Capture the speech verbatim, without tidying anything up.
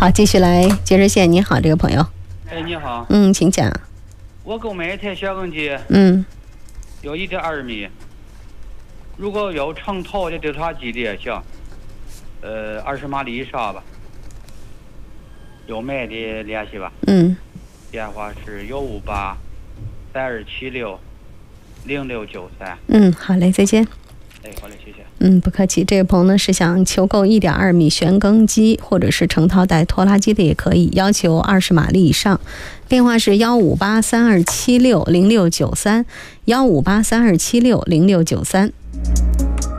好，继续来接热线。你好，这个朋友。 哎，你好。 嗯，请讲。 我购买一台小公鸡。 嗯。 有一点二米。如果有成头的调查机的也行。呃，二十马力以上吧。有卖的联系吧。 嗯。 电话是幺五八三二七六零六九三。 嗯，好嘞，再见。 哎，好嘞，谢谢。 嗯，不客气。这位朋友呢是想求购一点二米旋耕机或者是成套带拖拉机的也可以，要求二十马力以上。电话是幺五八三二七六零六九三，幺五八三二七六零六九三。